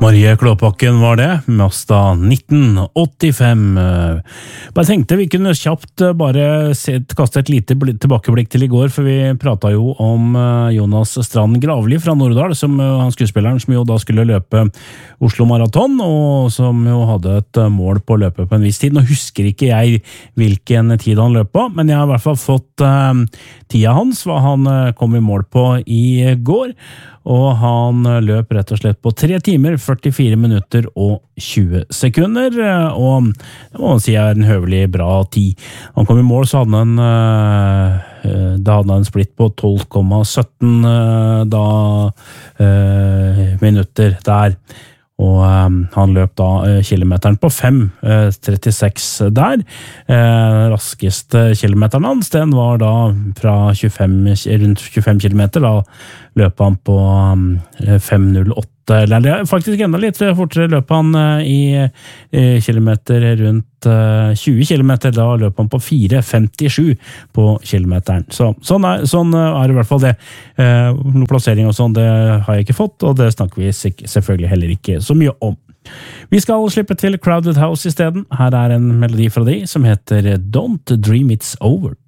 Marie Klåbakken var det, Mazda 1985. Bare tenkte vi kunne kjapt kaste et lite tilbakeblikk til i går, for vi pratet jo om Jonas Strand Gravli fra Norddal, han skuespilleren som jo da skulle løpe Oslo Marathon, og som jo hadde et mål på å løpe på en viss tid. Nå husker ikke jeg hvilken tid han løp på, men jeg har i hvert fall fått tida hans, hva han kom i mål på i går, og han løp rett og slett på 3 timer, 44 minutter og 20 sekunder, og det må man si en høvelig bra tid. Han kom i mål, så hadde han en splitt på 12,17 minutter der. Og han løp da kilometeren på 5,36 der. Raskeste kilometeren hans, den var da fra rundt 25 kilometer, da løp han på 5,08, eller det faktisk enda litt fortere løp han i kilometer rundt 20 kilometer, da løp han på 4,57 på kilometeren. Sånn er det i hvert fall det. Noen plassering og sånn, det har jeg ikke fått, og det snakker vi selvfølgelig heller ikke så mye om. Vi skal slippe til Crowded House i stedet. Her er en melodi fra de som heter Don't Dream It's Over.